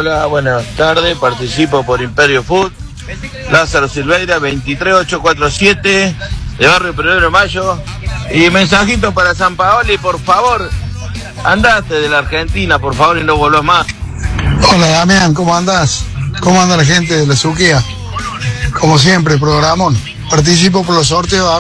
Hola, buenas tardes, participo por Imperio Food, Lázaro Silveira, 23847, de Barrio 1 de Mayo. Y mensajito para San Paoli, por favor, andate de la Argentina, por favor, y no volvás más. Hola, Damián, ¿cómo andás? ¿Cómo anda la gente de la Suquía? Como siempre, programón. Participo por los sorteos.